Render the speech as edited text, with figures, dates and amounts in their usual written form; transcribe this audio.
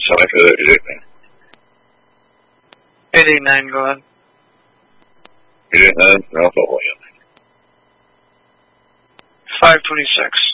Sorry for that, is it, man? 889, go ahead. 889, Alpha William. 526.